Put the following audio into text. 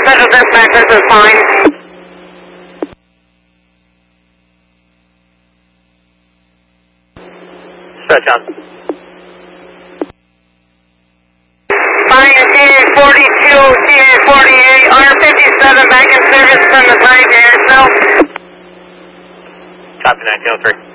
Special dispatch, this is fine. Stretch on. Flying a CA-42, CA-48, R-57 back in service from the side to yourself. Copy 1903.